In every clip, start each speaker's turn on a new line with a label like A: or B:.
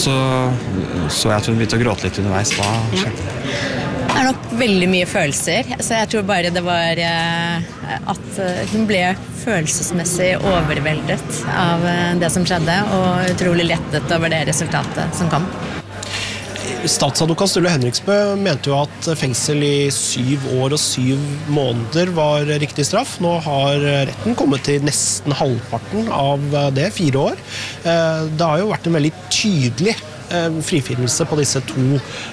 A: så jeg at hun begynte å gråte litt underveis. Hva skjedde?
B: Det nok veldig mye følelser, så jeg tror bare det var at hun ble følelsesmessig overveldet av det som skjedde, og utrolig lettet over det resultatet som kom.
C: Statsadvokat Sturle Henriksbø mente jo at fengsel i 7 år og 7 måneder var riktig straff. Nå har retten kommet til nesten halvparten av det, 4 år. Det har jo vært en veldig tydelig frifinnelse på disse 2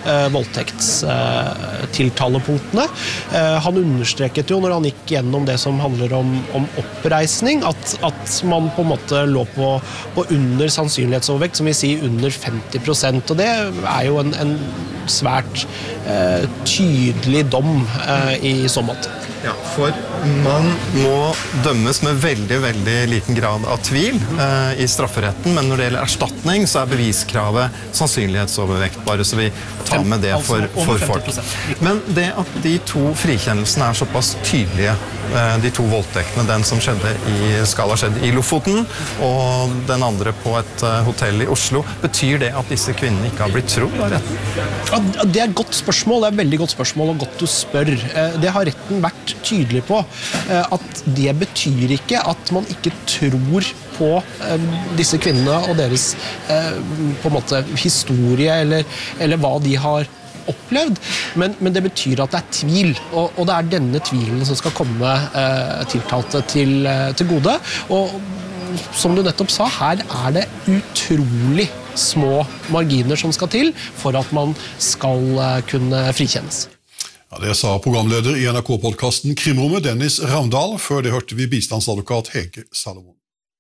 C: voldtektstiltalepunktene. Han understreket jo når han gikk gjennom det som handler om oppreisning, at man på en måte lå på under sannsynlighetsovervekt, som vil si under 50%, og det er jo en svært tydelig dom i så måte.
D: Ja, for man må dømmes med veldig, veldig liten grad av tvil i strafferetten, men når det gjelder erstatning så er beviskravet sannsynlighetsovervekt, bare så vi tar med det for folk. Men det at de 2 frikjennelsene er såpass tydelige, de 2 voldtektene, den som skjedde skal ha skjedd i Lofoten, og den andre på et hotell i Oslo, betyr det at disse kvinnene ikke har blitt trodd av retten?
C: Ja, det er et godt spørsmål, det er et veldig godt spørsmål, og godt du spør. Det har retten vært tydelig på, at det betyr ikke at man ikke tror på disse kvinnene og deres på en måte historie eller hva de har opplevd, men det betyr at det er tvil, og det er denne tvilen som skal komme tiltalte til gode, og som du nettopp sa, her er det utrolig små marginer som skal til for at man skal kunne frikjennes.
E: Ja, det sa programleder i NRK-podcasten Krimrommet, Dennis Ravndal. Før det hørte vi bistandsadvokat Hege Salomon.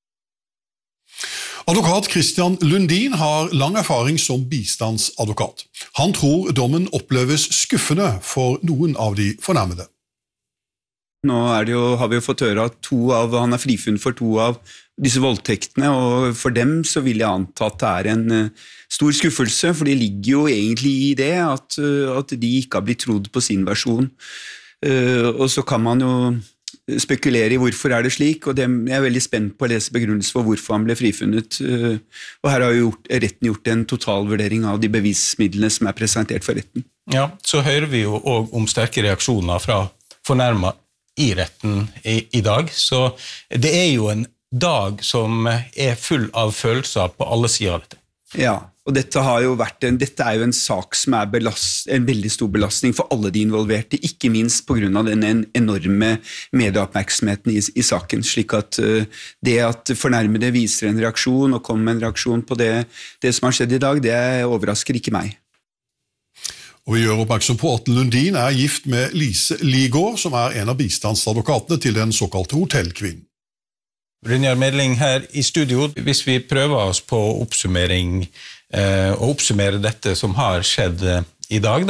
E: Advokat Christian Lundin har lang erfaring som bistandsadvokat. Han tror dommen oppleves skuffende for noen av de fornærmede.
F: Nå har vi jo fått høre at han er frifunnet for 2 av disse voldtektene, og for dem så vil jeg anta at det er en stor skuffelse, for det ligger jo egentlig i det at de ikke har blitt trodd på sin versjon. Og så kan man jo spekulere i hvorfor er det slik, og jeg er veldig spent på å lese begrunnelse for hvorfor han ble frifunnet. Og her har jo retten gjort en totalvurdering av de bevismidlene som er presentert for retten.
G: Ja, så hører vi jo også om sterke reaksjoner fra fornærmet i retten i dag, så det er jo en dag som er full av følelser på alle sider av dette.
F: Ja, og dette er jo en sak som er en veldig stor belastning for alle de involverte, ikke minst på grunn av den enorme medieoppmerksomheten i saken, slik at det at fornærmede viser en reaksjon og kommer med en reaksjon på det som har skjedd i dag, det overrasker ikke meg.
E: Og vi gjør oppmerksom på at Lundin er gift med Lise Ligård, som er en av bistandsadvokatene til den såkalte hotellkvinnen.
G: Brynjar Medling her i studio. Hvis vi prøver oss på oppsummering, og oppsummere dette som har skjedd i dag,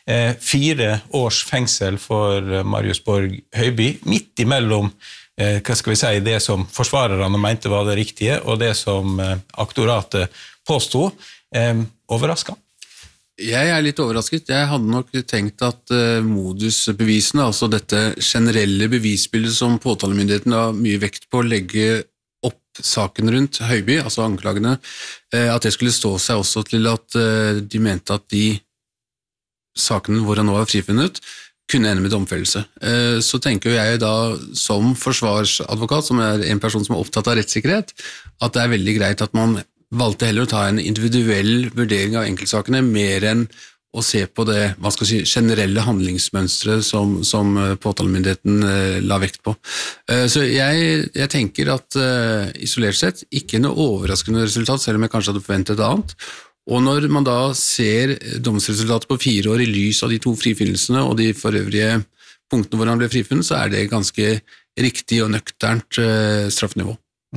G: 4 års fengsel for Marius Borg Høiby, midt imellom det som forsvarerne mente var det riktige, og det som aktoratet påstod. Overrasket?
H: Jeg er litt overrasket. Jeg hadde nok tenkt at modusbevisene, altså dette generelle bevisbildet som påtalemyndigheten har mye vekt på å legge opp saken rundt Høiby, altså anklagene, at det skulle stå seg også til at de mente at de sakene hvor han nå er frifunnet, kunne ende med domfellelse. Så tenker jeg da som forsvarsadvokat, som er en person som er opptatt av rettssikkerhet, at det er veldig greit at man valgte heller å ta en individuell vurdering av enkeltsakene, mer enn å se på det generelle handlingsmønstret som påtalemyndigheten la vekt på. Så jeg tenker at isolert sett ikke noe overraskende resultat, selv om jeg kanskje hadde forventet et annet. Og når man da ser domsresultatet på 4 år i lys av de 2 frifinnelsene og de forøvrige punktene hvor han ble frifunnet, så er det ganske riktig og nøkternt straffenivå.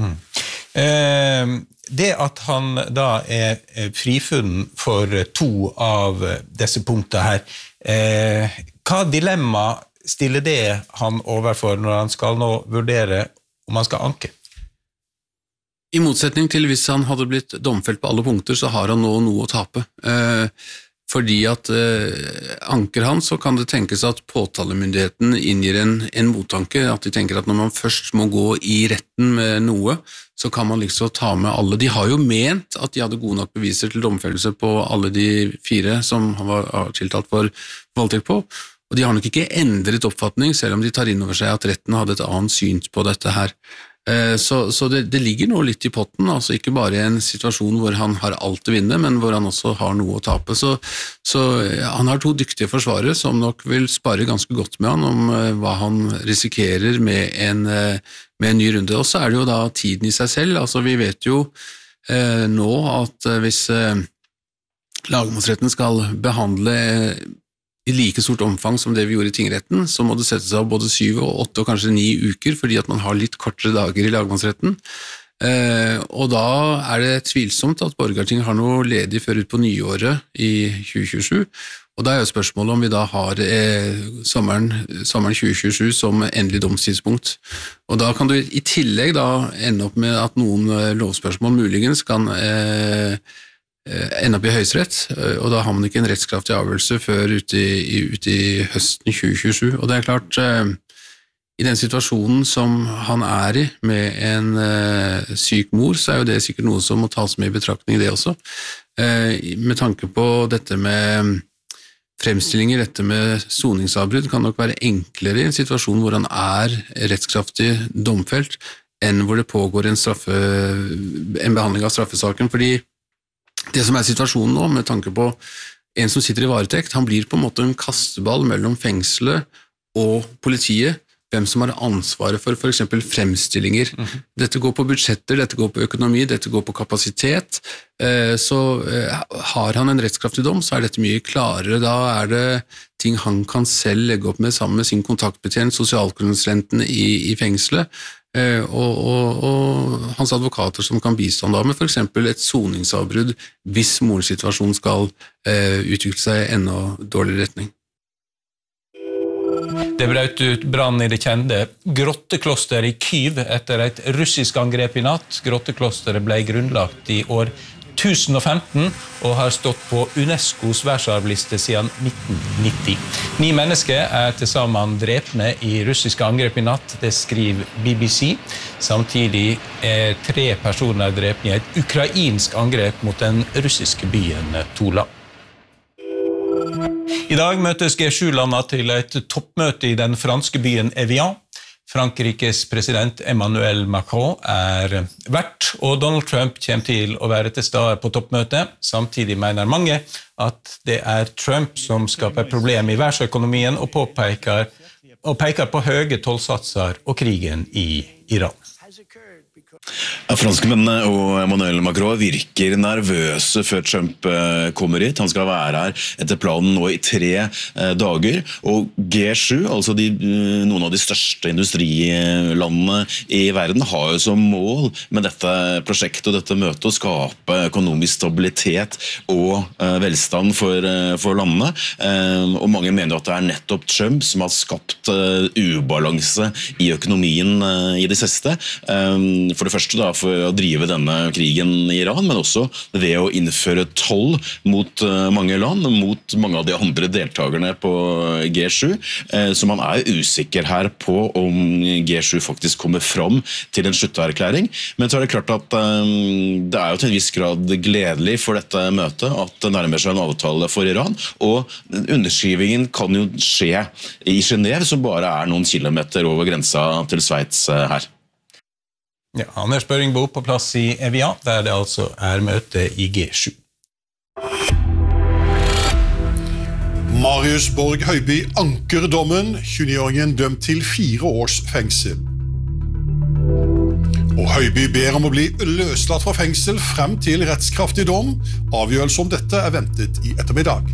G: Det at han da er frifunnet for 2 av disse punktene her, hva dilemma stiller det han overfor når han skal nå vurdere om han skal anke?
H: I motsetning til hvis han hadde blitt domfelt på alle punkter, så har han nå noe å tape. fordi at anker han, så kan det tenkes at påtalemyndigheten inngir en mottanke, at de tenker at når man først må gå i retten med noe, så kan man liksom ta med alle. De har jo ment at de hadde gode nok beviser til domfellelse på alle de 4 som han var tiltalt for voldtekt på, og de har nok ikke endret oppfatning, selv om de tar inn over seg at retten hadde et annet syn på dette her. Så det ligger nå litt i potten, altså ikke bare i en situasjon hvor han har alt å vinne, men hvor han også har noe å tape. Så han har 2 dyktige forsvarere som nok vil spare ganske godt med han om hva han risikerer med en ny runde. Og så det jo da tiden i seg selv, altså vi vet jo nå at hvis lagmannsretten skal behandle i like stort omfang som det vi gjorde i tingretten, så må det settes av både 7 og 8 og kanskje 9 uker, fordi at man har litt kortere dager i lagmannsretten. Og da det tvilsomt at Borgarting har noe ledig før ut på nyåret i 2027, og da jo spørsmålet om vi da har sommeren 2027 som endelig domstidspunkt. Og da kan du i tillegg da ende opp med at noen lovspørsmål muligens kan ende opp i høyesterett, og da har man ikke en rettskraftig avgjørelse før ut i høsten 2027. Og det klart, i den situasjonen som han i, med en syk mor, så jo det sikkert noe som må tas med i betraktning det også. Med tanke på dette med fremstillinger, dette med soningsavbrudd, kan nok være enklere i en situasjon hvor han rettskraftig domfelt, enn hvor det pågår en behandling av straffesaken, fordi det som situasjonen nå, med tanke på en som sitter i varetekt, han blir på en måte en kasteball mellom fengselet og politiet, hvem som har ansvaret for eksempel fremstillinger. Dette går på budsjetter, dette går på økonomi, dette går på kapasitet. Så har han en rettskraftig dom, så dette mye klarere. Da det ting han kan selv legge opp med sammen med sin kontaktbetjent, sosialkonsulenten i fengselet, og hans advokater som kan bistå da med for eksempel et soningsavbrudd hvis morens situasjon skal utvikle seg i enda dårligere retning.
G: Det brøt ut brann i det kjente grottekloster i Kyiv etter et russisk angrep i natt. Grotteklosteret ble grunnlagt i år 1015 og har stått på UNESCOs verdensarvliste siden 1990. 9 mennesker til sammen drepne i russiske angrep i natt, det skriver BBC. Samtidig 3 personer drepne i et ukrainsk angrep mot den russiske byen Tula. I dag møtes G7-landene til et toppmøte i den franske byen Evian. Frankrikes president Emmanuel Macron vert, og Donald Trump kommer til å være til stede på toppmøtet. Samtidig mener mange at det Trump som skaper problem i verdensøkonomien og peker på høye tollsatser og krigen i Iran.
I: Franskmennene og Emmanuel Macron virker nervøse før Trump kommer hit. Han skal være her etter planen nå i 3 dager. Og G7, altså noen av de største industrilandene i verden, har jo som mål med dette prosjektet og dette møtet å skape økonomisk stabilitet og velstand for landene. Og mange mener at det nettopp Trump som har skapt ubalanse i økonomien i det siste. For det første da, for å drive denne krigen i Iran, men også ved å innføre toll mot mange land, mot mange av de andre deltakerne på G7, så man usikker her på om G7 faktisk kommer fram til en slutterklæring. Men så det klart at det jo til en viss grad gledelig for dette møtet at det nærmer seg en avtale for Iran, og underskrivingen kan jo skje i Genève, som bare noen kilometer over grensa til Sveits her.
G: Ja, Anders Børingbo på plass i Evian, der det altså møte i G7.
E: Marius Borg Høiby anker dommen, 29-åringen dømt til 4 års fengsel. Og Høiby ber om å bli løslatt fra fengsel frem til rettskraftig dom. Avgjørelse om dette ventet i ettermiddag.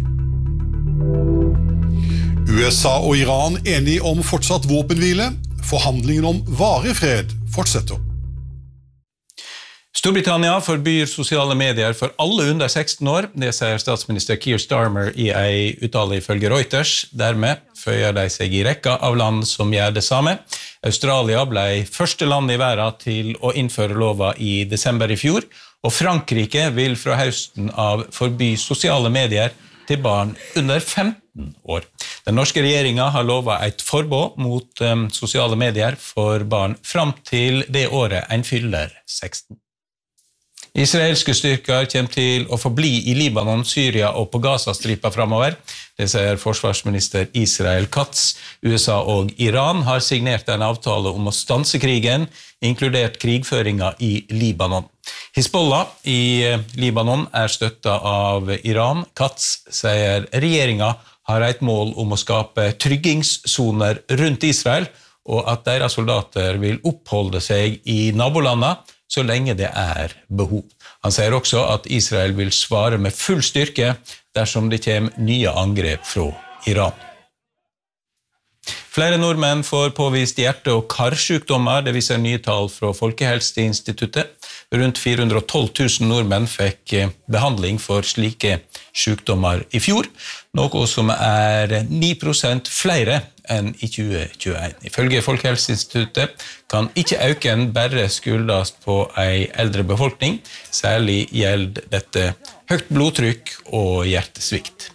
E: USA og Iran enige om fortsatt våpenhvile. Forhandlingen om varig fred fortsetter.
G: Storbritannia forbyr sosiale medier for alle under 16 år. Det sier statsminister Keir Starmer i en uttale ifølge Reuters. Dermed føyer de seg i rekka av land som gjør det samme. Australia ble første land i verden til å innføre lova i desember i fjor, og Frankrike vil fra høsten av forby sosiale medier til barn under 15 år. Den norske regjeringen har lovet et forbud mot sosiale medier for barn fram til det året en fyller 16. Israelske styrker kommer til å forbli i Libanon, Syria og på Gazastripa fremover. Det sier forsvarsminister Israel Katz. USA og Iran har signert en avtale om å stanse krigen, inkludert krigføringen i Libanon. Hizbollah i Libanon er støttet av Iran. Katz sier regjeringen har et mål om å skape tryggingssoner rundt Israel, og at deres soldater vil oppholde seg i nabolandene så lenge det er behov. Han sier også at Israel vil svare med full styrke dersom det kommer nye angrep fra Iran. Flere nordmenn får påvist hjerte- og karsykdommer, det viser nye tall fra Folkehelseinstituttet. Rundt 412 000 nordmenn fikk behandling for slike sykdommer i fjor, noe som er 9% flere enn i 2021. Ifølge Folkehelseinstituttet kan ikke øken bare skyldes på en eldre befolkning, særlig gjelder dette høyt blodtrykk og hjertesvikt.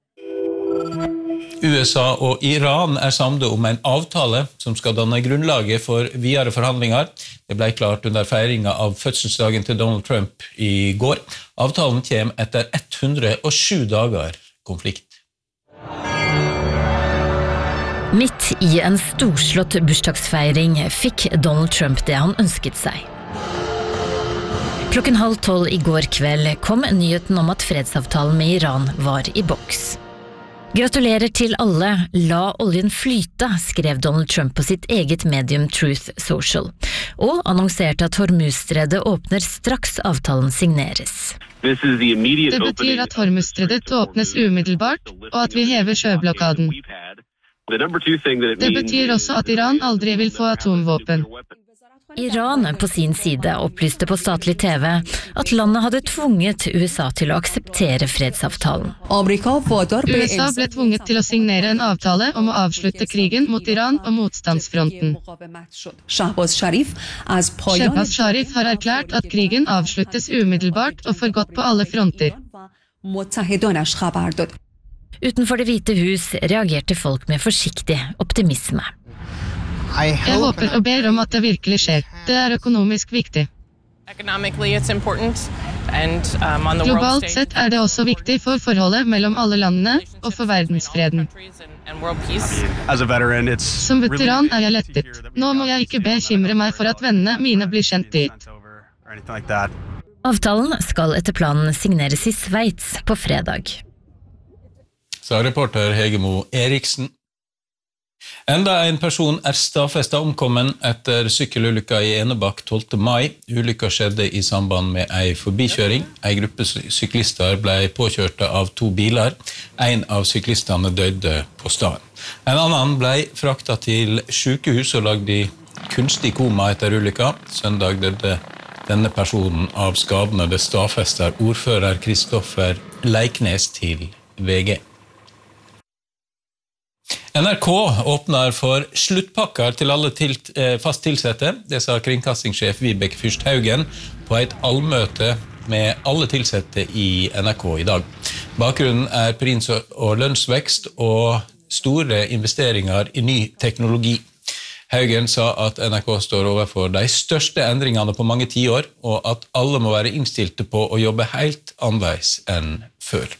G: USA og Iran er samlet om en avtale som skal danne grunnlaget for videre forhandlinger. Det ble klart under feiringen av fødselsdagen til Donald Trump i går. Avtalen kommer etter 107 dager konflikt.
J: Midt i en storslått bursdagsfeiring fikk Donald Trump det han ønsket seg. 11:30 i går kveld kom nyheten om at fredsavtalen med Iran var i boks. Gratulerer til alle, la oljen flyte, skrev Donald Trump på sitt eget medium Truth Social, og annonserte at Hormuzstredet åpner straks avtalen signeres.
K: Det betyr at Hormuzstredet åpnes umiddelbart, og at vi hever sjøblokaden. Det betyr også at Iran aldri vil få atomvåpen.
J: Iran på sin side opplyste på statlig TV at landet hadde tvunget USA til å akseptere fredsavtalen.
K: USA ble tvunget til å signere en avtale om å avslutte krigen mot Iran og motstandsfronten. Shehbaz Sharif har erklært at krigen avsluttes umiddelbart og for godt på alle fronter.
J: Utenfor Det hvite hus reagerte folk med forsiktig optimisme.
K: Jeg håper og ber om at det virkelig skjer. Det er økonomisk viktig. Globalt sett er det også viktig for forholdet mellom alle landene og for verdensfreden. Som veteran er jeg lettet. Nå må jeg ikke bekymre meg for at vennene mine blir sendt dit.
J: Avtalen skal etter planen signeres i Sveits på fredag.
G: Sa reporter Hegemo Eriksen. Enda en person er stadfestet omkommen etter sykkelulykka i Enebakk 12. mai. Ulykka skjedde i samband med en forbikjøring. En gruppe syklister ble påkjørte av 2 biler. En av syklistene døde på stedet. En annen ble fraktet til sykehus og lagd i kunstig koma etter ulykka. Søndag døde denne personen av skadene. Det stadfester ordfører Kristoffer Leiknes til VG. NRK åpner for sluttpakker til alle fast tilsette. Det sa kringkastingssjef Vibeke Fürst Haugen på et allmøte med alle tilsette i NRK i dag. Bakgrunnen er pris- og lønnsvekst og store investeringer i ny teknologi. Haugen sa at NRK står overfor de største endringene på mange tiår, og at alle må være innstilte på å jobbe helt annerledes enn før.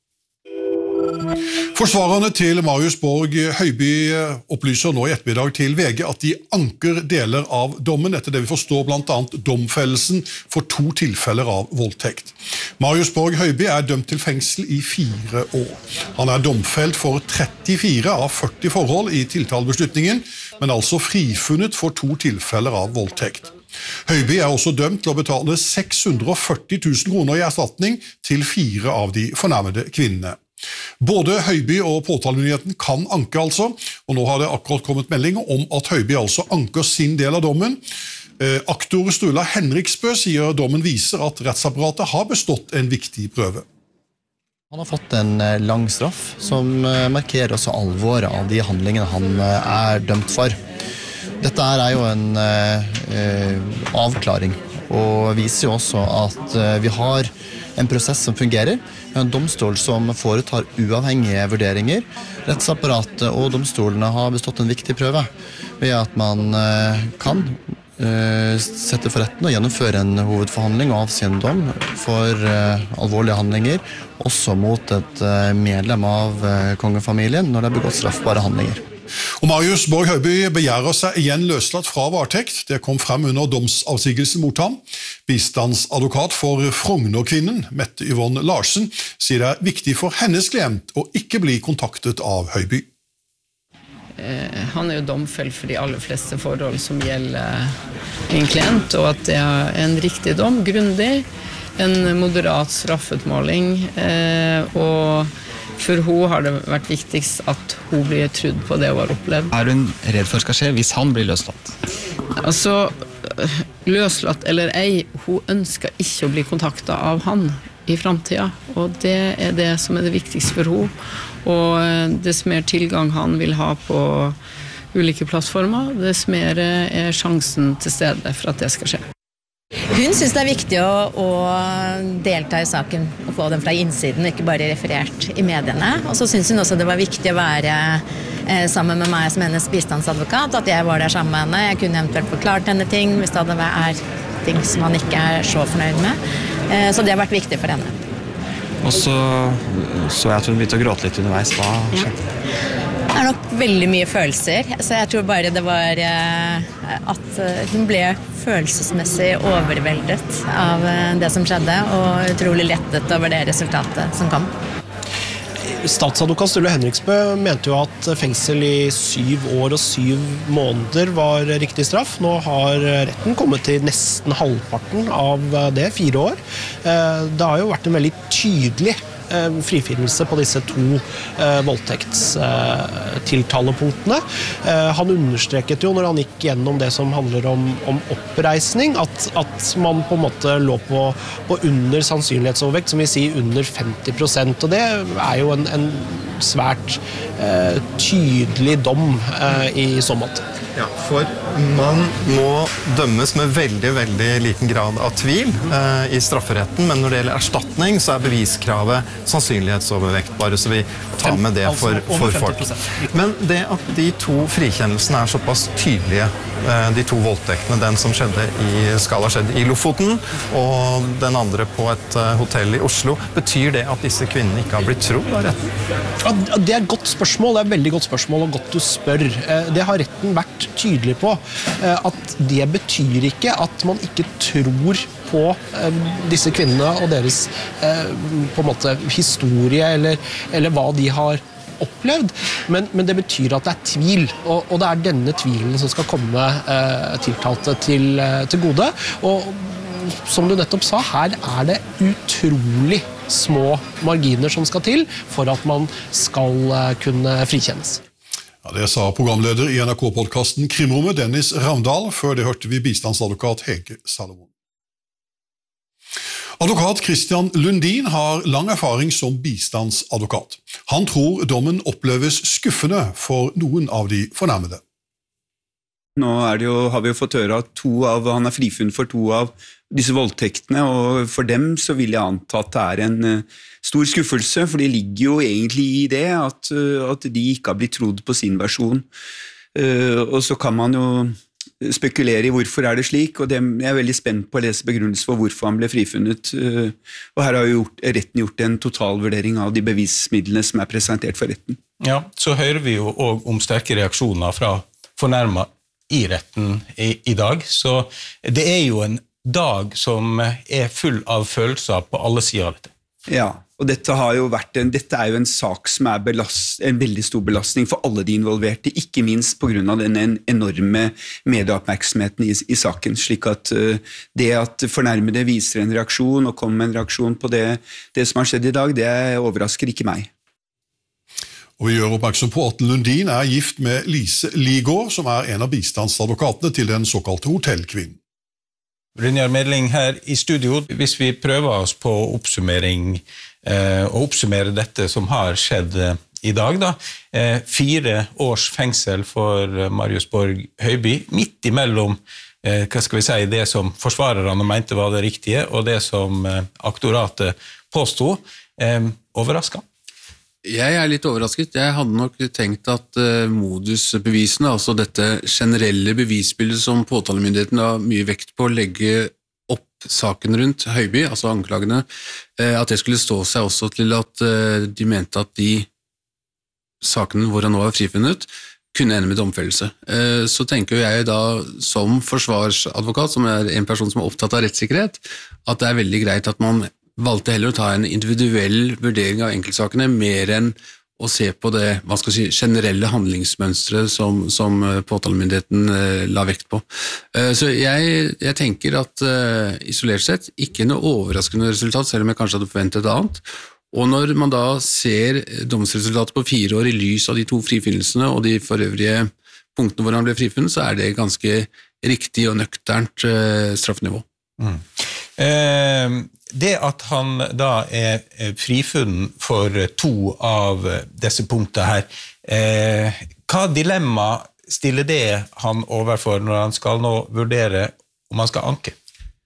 E: Forsvarerne til Marius Borg Høiby opplyser nå i ettermiddag til VG at de anker deler av dommen etter det vi forstår blant annet domfellelsen for 2 tilfeller av voldtekt. Marius Borg Høiby er dømt til fengsel i 4 år. Han er domfelt for 34 av 40 forhold i tiltalebeslutningen, men altså frifunnet for 2 tilfeller av voldtekt. Høiby er også dømt til å betale 640 000 kroner i erstatning til 4 av de fornærmede kvinnene. Både Høiby og påtalemyndigheten kan anke altså, og nå har det akkurat kommet melding om at Høiby altså anker sin del av dommen. Aktor Sturla Henriksbø sier dommen viser at rettsapparatet har bestått en viktig prøve.
L: Han har fått en lang straff som markerer også alvoret av de handlingene han er dømt for. Dette er jo en avklaring, og viser jo også at vi har en prosess som fungerer. Vi har en domstol som foretar uavhengige vurderinger. Rettsapparatet og domstolene har bestått en viktig prøve ved at man kan sette for retten og gjennomføre en hovedforhandling og avsi en dom for alvorlige handlinger, også mot et medlem av kongefamilien når det er begått straffbare handlinger.
E: Og Marius Borg Høiby begjærer seg igjen løslatt fra varetekt. Det kom frem under domsavsigelsen mot ham. Bistandsadvokat for Frogner-kvinnen, Mette Yvonne Larsen, sier det er viktig for hennes klient å ikke bli kontaktet av Høiby.
M: Han er jo domfelt for de aller fleste forhold som gjelder en klient, og at det er en riktig dom, grundig, en moderat straffutmåling, og for hun har det vært viktigst at hun blir trudd på det hun har opplevd.
A: Er hun redd for skal skje hvis han blir løslatt?
M: Altså, løslatt eller ei, hun ønsker ikke å bli kontaktet av han i fremtiden, og det er det som er det viktigste for hun. Og dess mer tilgang han vil ha på ulike plattformer, dess mer er sjansen til stede for at det skal skje.
B: Hun synes det er viktig å delta i saken og få den fra innsiden, ikke bare referert i mediene. Og så synes hun også det var viktig å være sammen med meg som hennes bistandsadvokat, at jeg var der sammen med henne. Jeg kunne eventuelt forklart henne ting hvis det er ting som han ikke er så fornøyd med. Så det har vært viktig for henne.
A: Og så jeg at hun begynte å gråte litt underveis. Hva skjedde?
B: Det er nok veldig mye følelser, så jeg tror bare det var at hun ble følelsesmessig overveldet av det som skjedde, og utrolig lettet over det resultatet som kom.
C: Statsadvokat Sturle Henriksbø mente jo at fengsel i 7 år og 7 måneder var riktig straff. Nå har retten kommet til nesten halvparten av det, 4 år. Det har jo vært en veldig tydelig frifinnelse på disse 2 voldtektstiltalepunktene. Han understreket jo når han gikk gjennom det som handler om oppreisning, at man på en måte lå på under sannsynlighetsovervekt, som vil si under 50%, og det er jo en svært tydelig dom i så måte.
D: Ja, for man må dømmes med veldig, veldig liten grad av tvil i strafferetten, men når det gjelder erstatning, så er beviskravet sannsynlighetsovervekt, bare så vi tar med det for folk. Men det at de 2 frikjennelsene er såpass tydelige, de 2 voldtektene, den som skal ha skjedd i Lofoten, og den andre på et hotell i Oslo, betyr det at disse kvinnene ikke har blitt trodd av retten?
C: Ja, det er et godt spørsmål, det er et veldig godt spørsmål, og godt du spør. Det har retten vært tydelig på, at det betyr ikke at man ikke tror på disse kvinnene og deres på en måte historie eller hva de har opplevd, men det betyr at det er tvil, og det er denne tvilen som skal komme tiltalte til gode, og som du nettopp sa, her er det utrolig små marginer som skal til for at man skal kunne frikjennes.
E: Ja, det sa programleder i NRK-podcasten Krimrommet, Dennis Ravndal. Før det hørte vi bistandsadvokat Hege Salomon. Advokat Christian Lundin har lang erfaring som bistandsadvokat. Han tror dommen oppleves skuffende for noen av de fornærmede.
F: Nå har vi jo fått høre at han er frifunnet for 2 av disse voldtektene, og for dem så vil jeg anta at det er en stor skuffelse, for det ligger jo egentlig i det at de ikke har blitt trodd på sin versjon. Og så kan man jo spekulere i hvorfor er det slik, og jeg er veldig spent på å lese begrunnelse for hvorfor han ble frifunnet. Og her har jo retten gjort en totalvurdering av de bevismidlene som er presentert for retten.
G: Ja, så hører vi jo også om sterke reaksjoner fra fornærmet i retten i dag, så det er jo en dag som er full av følelser på alle sider av dette.
F: Ja, og dette er jo en sak som er en veldig stor belastning for alle de involverte, ikke minst på grunn av den enorme medieoppmerksomheten i saken, slik at det at fornærmede viser en reaksjon og kommer med en reaksjon på det som har skjedd i dag, det overrasker ikke meg.
E: Og vi gjør oppmerksom på at Lundin er gift med Lise Ligård, som er en av bistandsadvokatene til den såkalte hotellkvinnen.
G: Brynjar Medling her i studio. Hvis vi prøver oss på oppsummering, og oppsummere dette som har skjedd i dag, 4 års fengsel for Marius Borg Høiby, midt imellom hva skal vi si, det som forsvarerne mente var det riktige, og det som aktoratet påstod. Overrasket?
H: Jeg litt overrasket. Jeg hadde nok tenkt at modusbevisene, altså dette generelle bevisbildet som påtalemyndigheten har mye vekt på å legge opp saken rundt Høiby, altså anklagene, at det skulle stå seg også til at de mente at de sakene hvor han nå var frifunnet, kunne ende med domfellelse. Så tenker jeg da som forsvarsadvokat, som en person som opptatt av rettssikkerhet, at det veldig greit at man valgte heller å ta en individuell vurdering av enkeltsakene, mer enn å se på det, hva skal jeg si, generelle handlingsmønstre som påtalemyndigheten la vekt på. Så jeg tenker at isolert sett, ikke noe overraskende resultat, selv om jeg kanskje hadde forventet et annet. Og når man da ser domsresultatet på 4 år i lys av de 2 frifinnelsene og de forøvrige punktene hvor han ble frifunnet, så det ganske riktig og nøkternt straffenivå.
G: Det at han da frifunnet for 2 av disse punktene her, hva dilemma stiller det han overfor når han skal nå vurdere om han skal anke?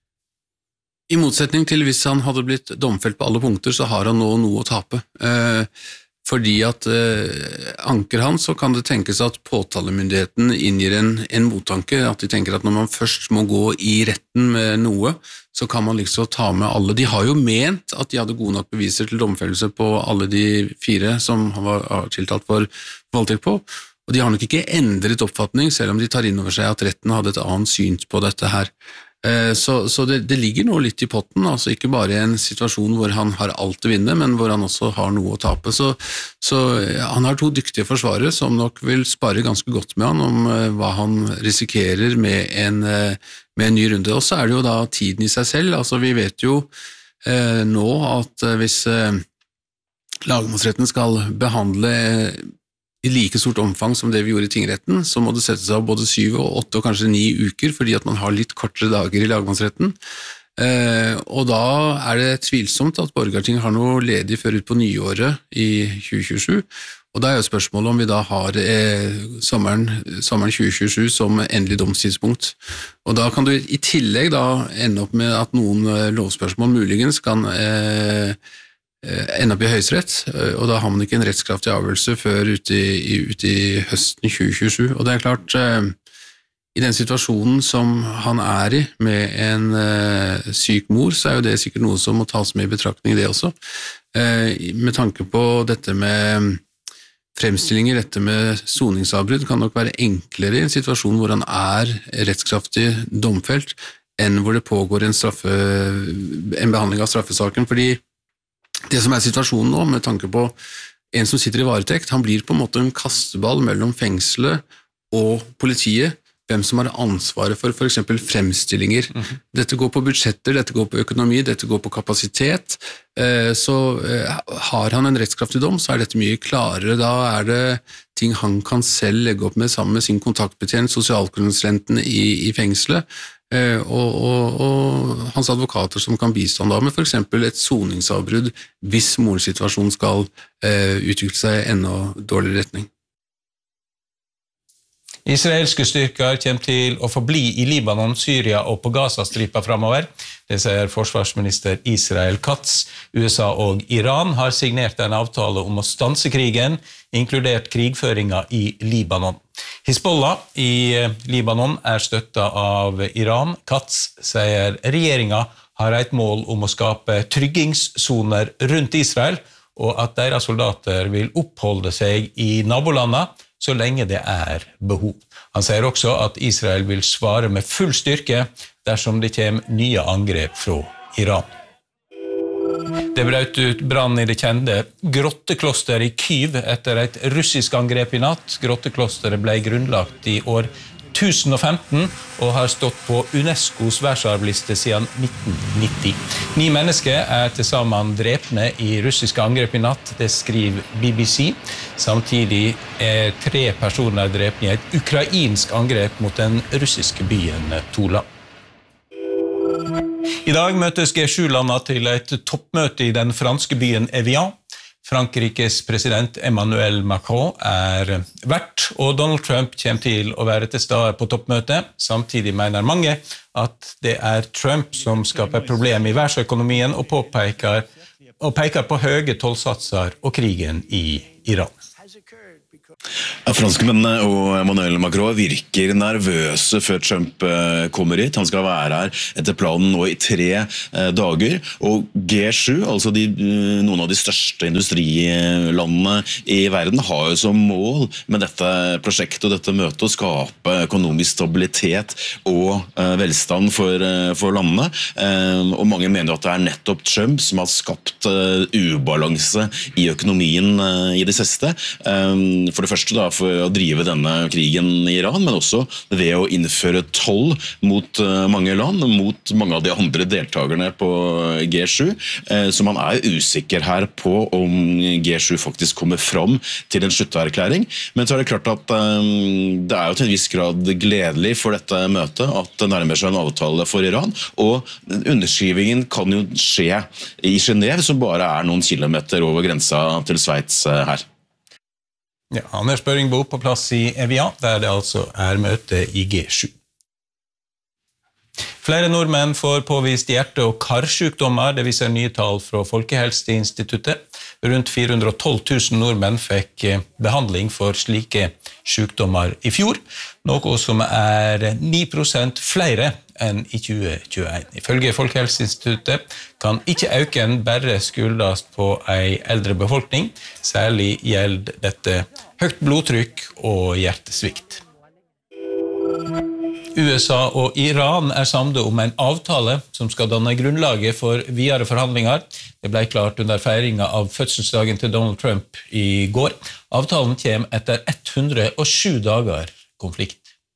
H: I motsetning til hvis han hadde blitt domfelt på alle punkter, så har han nå noe å tape. Fordi at anker han, så kan det tenkes at påtalemyndigheten inngir en mottanke, at de tenker at når man først må gå i retten med noe, så kan man liksom ta med alle. De har jo ment at de hadde gode nok beviser til domfellelse på alle de 4 som han var tiltalt for voldtekt på, og de har nok ikke endret oppfatning, selv om de tar inn over seg at retten hadde et annet syn på dette her. Så det ligger noe litt i potten, altså ikke bare en situasjon hvor han har alt å vinne, men hvor han også har noe å tape. Så han har 2 dyktige forsvarere som nok vil spare ganske godt med han om hva han risikerer med en ny runde. Og så det jo da tiden i seg selv, altså vi vet jo nå at hvis lagmannsretten skal behandle i like stort omfang som det vi gjorde i tingretten, så må det settes av både 7, 8 og kanskje 9 uker, fordi at man har litt kortere dager i lagmannsretten. Og da det tvilsomt at Borgarting har noe ledig før ut på nyåret i 2027, og da jo spørsmålet om vi da har sommeren 2027 som endelig domstidspunkt. Og da kan du i tillegg da ende opp med at noen lovspørsmål muligens kan ende opp i høyesterett, og da har man ikke en rettskraftig avgjørelse før ut i høsten 2027. Og det klart, i den situasjonen som han i, med en syk mor, så jo det sikkert noe som må tas med i betraktning det også. Med tanke på dette med fremstillinger, dette med soningsavbrudd, kan nok være enklere i en situasjon hvor han rettskraftig domfelt, enn hvor det pågår en behandling av straffesaken, fordi det som situasjonen nå, med tanke på en som sitter i varetekt, han blir på en måte en kasteball mellom fengselet og politiet, hvem som har ansvaret for eksempel fremstillinger. Dette går på budsjetter, dette går på økonomi, dette går på kapasitet. Så har han en rettskraftig dom, så dette mye klarere. Da det ting han kan selv legge opp med sammen med sin kontaktbetjent, sosialkonsulenten i fengselet, og hans advokater som kan bistå da med for eksempel et soningsavbrudd hvis morens situasjon skal utvikle seg i enda dårligere retning.
G: Israelske styrker kommer til å forbli i Libanon, Syria og på Gazastripa fremover. Det sier forsvarsminister Israel Katz. USA og Iran har signert en avtale om å stanse krigen, inkludert krigføringa i Libanon. Hizbollah i Libanon støttet av Iran. Katz sier regjeringa har et mål om å skape tryggingssoner rundt Israel, og at deres soldater vil oppholde seg i nabolandet så lenge det behov. Han sier også at Israel vil svare med full styrke dersom det kommer nye angrep fra Iran. Det brøt ut brann i det kjente grotteklosteret i Kyiv etter et russisk angrep i natt. Grotteklosteret ble grunnlagt i år 1015 og har stått på UNESCOs verdensarvliste siden 1990. 9 mennesker til sammen drepne i russiske angrep i natt, det skriver BBC. Samtidig 3 personer drepne i et ukrainsk angrep mot den russiske byen Tula. I dag møtes G7-landene til et toppmøte i den franske byen Evian. Frankrikes president Emmanuel Macron vert, og Donald Trump kommer til å være til stede på toppmøtet. Samtidig mener mange at det Trump som skaper problem I verdensøkonomien og peker på høye tollsatser og krigen I Iran.
I: Franskmennene og Emmanuel Macron virker nervøse før Trump kommer hit. Han skal være her etter planen nå I 3 dager. Og G7, altså noen av de største industrilandene I verden, har jo som mål med dette prosjektet og dette møtet å skape økonomisk stabilitet og velstand for landene. Og mange mener at det nettopp Trump som har skapt ubalanse I økonomien I det siste. For det første da, for å drive denne krigen I Iran, men også ved å innføre toll mot mange land, mot mange av de andre deltakerne på G7. Så man usikker her på om G7 faktisk kommer fram til en slutterklæring. Men så det klart at det jo til en viss grad gledelig for dette møtet at det nærmer seg en avtale for Iran, og underskrivingen kan jo skje I Genève, som bare noen kilometer over grensa til Sveits her.
G: Ja, Anders Børingbo på plass I Evian, der det altså møte I G7. Flere nordmenn får påvist hjerte- og karsykdommer, det viser nye tall fra Folkehelseinstituttet. Rundt 412 000 nordmenn fikk behandling for slike sykdommer I fjor, noe som 9% flere enn I 2021. Ifølge Folkehelseinstituttet kan ikke øken bare skyldes på en eldre befolkning, særlig gjelder dette høyt blodtrykk og hjertesvikt. USA og Iran samlet om en avtale som skal danne grunnlaget for videre forhandlinger. Det ble klart under feiringen av fødselsdagen til Donald Trump I går. Avtalen kommer etter 107 dager konflikt.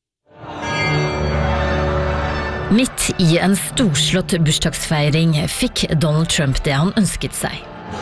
J: Midt I en storslått bursdagsfeiring fikk Donald Trump det han ønsket seg.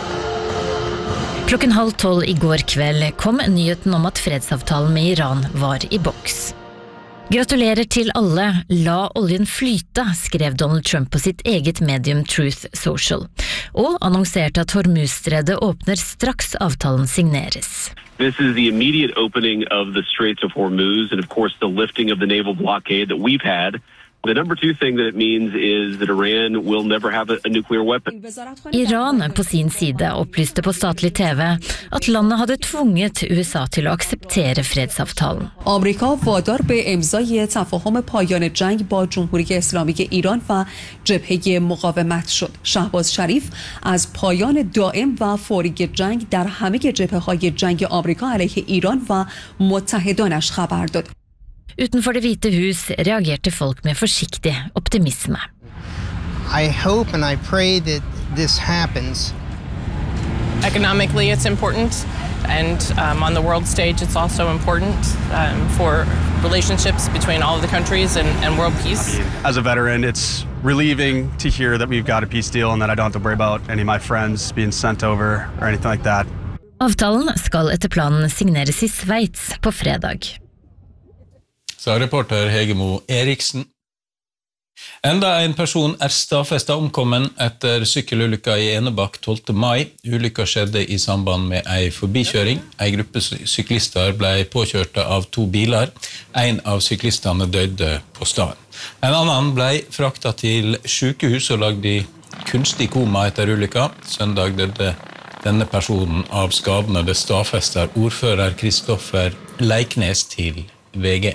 J: 11:30 I går kveld kom nyheten om at fredsavtalen med Iran var I boks. Gratulerer til alle, la oljen flyte, skrev Donald Trump på sitt eget medium Truth Social, og annonserte at Hormuzstredet åpner straks avtalen signeres.
N: This is the immediate opening of the Straits of Hormuz and of course the lifting of the naval blockade that we've had. The number 2 thing that it means is that Iran will never have a nuclear weapon.
J: Iran på sin side opplyste på statlig TV at landet hadde tvunget USA til å akseptere fredsavtalen.
O: آمریکا وادار به امضای تفاهم پایان جنگ با جمهوری اسلامی ایران و جبهه مقاومت شد. شهباز شریف از پایان دائم و فوری جنگ در همه جبهه‌های جنگ آمریکا علیه ایران و متحدانش خبر داد.
J: Utenfor det hvite hus reagerte folk med forsiktig optimisme.
P: I hope and I pray that this happens.
Q: Economically it's important and on the world stage it's also important for relationships between all of the countries and world peace.
R: As a veteran, it's relieving to hear that we've got a peace deal and that I don't have to worry about any of my friends being sent over or anything like that.
J: Avtalen skal etter planen signeres I Sveits på fredag.
G: Sa reporter Hegemo Eriksen. Enda en person stadfestet omkommen etter sykkelulykka I Enebakk 12. mai. Ulykka skjedde I samband med en forbikjøring. En gruppe syklister ble påkjørte av 2 biler. En av syklistene døde på stedet. En annen ble fraktet til sykehus og lagd I kunstig koma etter ulykka. Søndag døde denne personen av skadene. Det stadfester ordfører Kristoffer Leiknes til VG.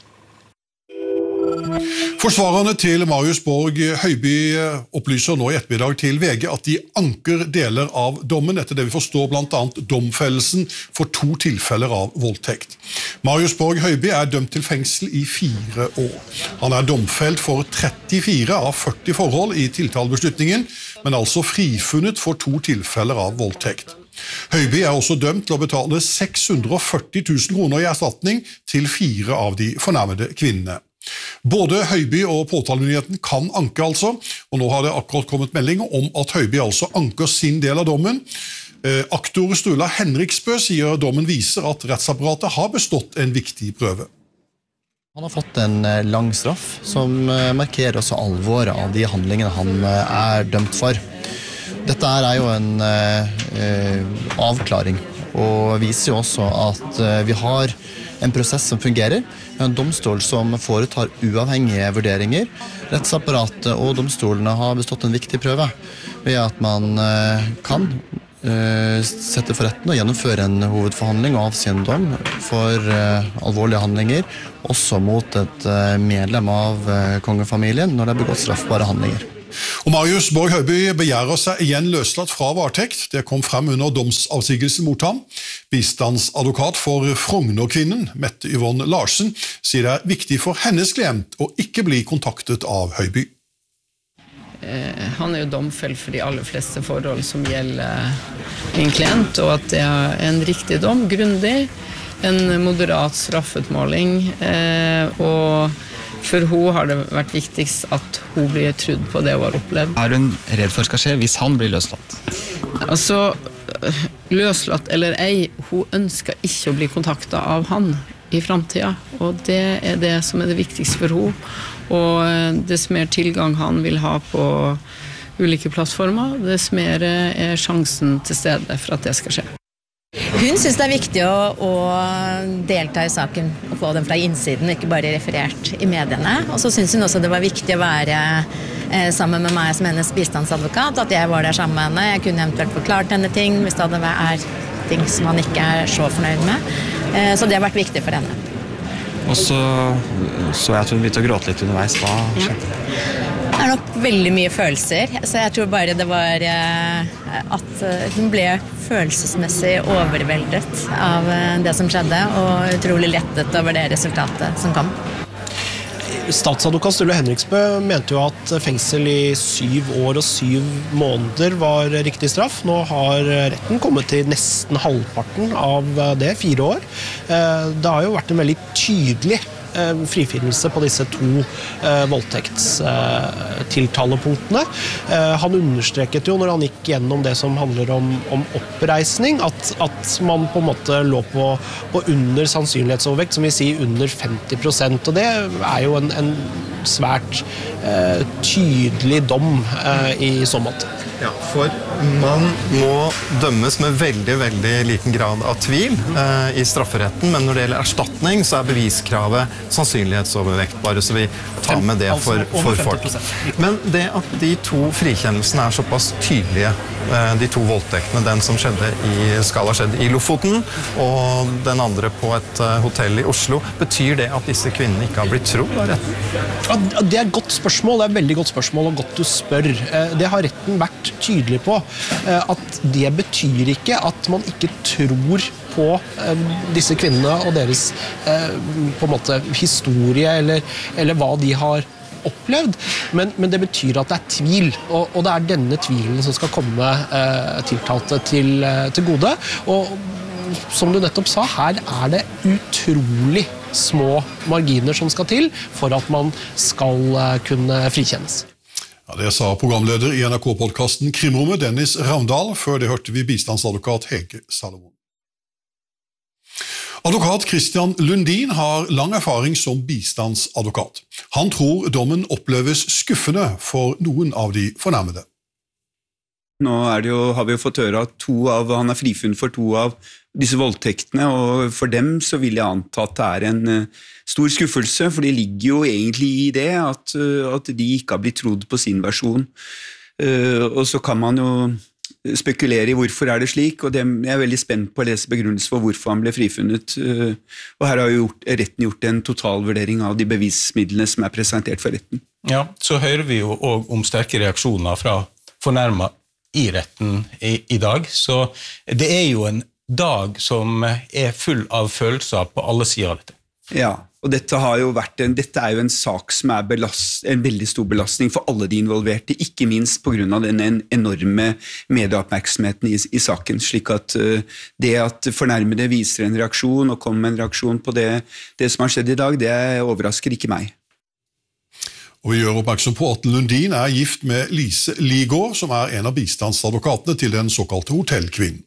E: Forsvarerne til Marius Borg Høiby opplyser nå I ettermiddag til VG at de anker deler av dommen etter det vi forstår blant annet domfellelsen for 2 tilfeller av voldtekt. Marius Borg Høiby dømt til fengsel I 4 år. Han domfelt for 34 av 40 forhold I tiltalebeslutningen, men altså frifunnet for 2 tilfeller av voldtekt. Høiby også dømt til å betale 640 000 kroner I erstatning til 4 av de fornærmede kvinnene. Både Høiby og påtalemyndigheten kan anke altså, og nå har det akkurat kommet melding om at Høiby altså anker sin del av dommen. Aktor Sturla Henriksbø sier dommen viser at rettsapparatet har bestått en viktig prøve.
L: Han har fått en lang straff som markerer også alvoret av de handlingene han dømt for. Dette er jo en avklaring, og viser jo også at vi har en prosess som fungerer, en domstol som foretar uavhengige vurderinger. Rettsapparatet og domstolene har bestått en viktig prøve ved at man kan sette for retten og gjennomføre en hovedforhandling og avsi en dom for alvorlige handlinger, også mot et medlem av kongefamilien når det er begått straffbare handlinger.
E: Og Marius Borg Høiby begjærer seg igjen løslatt fra varetekt. Det kom frem under domsavsigelsen mot ham. Bistandsadvokat for Frognerkvinnen, Mette Yvonne Larsen, sier det er viktig for hennes klient å ikke bli kontaktet av Høiby.
M: Han er jo domfelt for de aller fleste forhold som gjelder min klient, og at det er en riktig dom, grundig, en moderat straffutmåling, og for hun har det vært viktigst at hun blir trudd på det hun har opplevd.
A: Er hun redd for skal skje hvis han blir løslatt?
M: Altså, løslatt eller ei, hun ønsker ikke å bli kontaktet av han i fremtiden, og det er det som er det viktigste for hun. Og dess mer tilgang han vil ha på ulike plattformer, dess mer er sjansen til stede for at det skal skje.
B: Hun synes det er viktig å delta i saken og få den fra innsiden, ikke bare referert i mediene. Og så synes hun også det var viktig å være sammen med meg som hennes bistandsadvokat, at jeg var der sammen med henne. Jeg kunne eventuelt forklart henne ting hvis det er ting som han ikke er så fornøyd med. Så det har vært viktig for henne.
A: Og så jeg at hun begynte å gråte litt underveis. Hva skjedde?
B: Det er nok veldig mye følelser, så jeg tror bare det var at hun ble følelsesmessig overveldet av det som skjedde, og utrolig lettet over det resultatet som kom.
C: Statsadvokat Sturle Henriksbø mente jo at fengsel i 7 år og 7 måneder var riktig straff. Nå har retten kommet til nesten halvparten av det, 4 år. Det har jo vært en veldig tydelig frifinnelse på disse 2 voldtektstiltalepunktene. Han understreket jo når han gikk gjennom det som handler om oppreisning, at man på en måte lå på under sannsynlighetsovervekt, som vil si under 50%, og det er jo en svært tydelig dom i så måte.
D: Ja, for man må dømmes med veldig, veldig liten grad av tvil i strafferetten, men når det gjelder erstatning, så er beviskravet sannsynlighetsovervekt, bare så vi tar med det for folk. Men det at de 2 frikjennelsene er såpass tydelige, de 2 voldtektene, den som skal ha skjedd i Lofoten, og den andre på et hotell i Oslo, betyr det at disse kvinnene ikke har blitt trodd av retten?
C: Ja, det er et godt spørsmål, det er et veldig godt spørsmål, og godt du spør. Det har retten vært tydelig på, at det betyr ikke at man ikke tror på disse kvinnene og deres på en måte historie eller hva de har opplevd, men det betyr at det er tvil, og det er denne tvilen som skal komme tiltalte til gode, og som du nettopp sa, her er det utrolig små marginer som skal til for at man skal kunne frikjennes.
E: Ja, det sa programleder i NRK-podcasten Krimrommet, Dennis Ravndal. Før det hørte vi bistandsadvokat Hege Salomon. Advokat Christian Lundin har lang erfaring som bistandsadvokat. Han tror dommen oppleves skuffende for noen av de fornærmede.
F: Nå har vi jo fått høre at han er frifunnet for 2 av disse voldtektene, og for dem så vil jeg anta at det er en stor skuffelse, for det ligger jo egentlig i det at de ikke har blitt trodd på sin versjon. Og så kan man jo spekulere i hvorfor er det slik, og jeg er veldig spent på å lese begrunnelse for hvorfor han ble frifunnet. Og her har jo retten gjort en totalvurdering av de bevismidlene som er presentert for retten.
G: Ja, så hører vi jo også om sterke reaksjoner fra fornærmet i retten i dag, så det er jo en dag som er full av følelser på alle sider av dette.
F: Ja, og dette er jo en sak som er en veldig stor belastning for alle de involverte, ikke minst på grunn av den enorme medieoppmerksomheten i saken, slik at det at fornærmede viser en reaksjon og kommer med en reaksjon på det som har skjedd i dag, det overrasker ikke meg.
E: Og vi gjør oppmerksom på at Lundin er gift med Lise Ligård, som er en av bistandsadvokatene til den såkalte hotellkvinnen.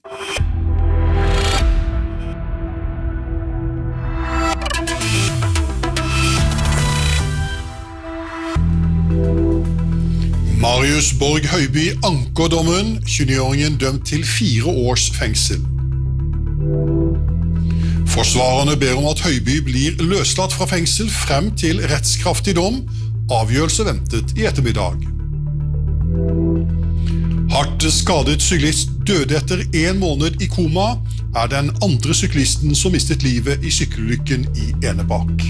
E: Marius Borg Høiby anker dommen, 29-åringen dømt til 4 års fengsel. Forsvarerne ber om at Høiby blir løslatt fra fengsel frem til rettskraftig dom, avgjørelse ventet i ettermiddag. Hardt skadet syklist døde etter 1 måned i koma, den andre syklisten som mistet livet i sykkelulykken i Enebakk.